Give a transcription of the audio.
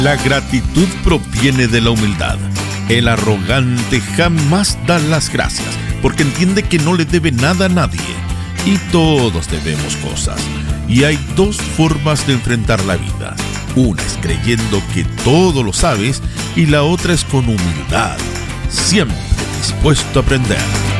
La gratitud proviene de la humildad. El arrogante jamás da las gracias, porque entiende que no le debe nada a nadie. Y todos debemos cosas. Y hay dos formas de enfrentar la vida. Una es creyendo que todo lo sabes y la otra es con humildad, siempre dispuesto a aprender.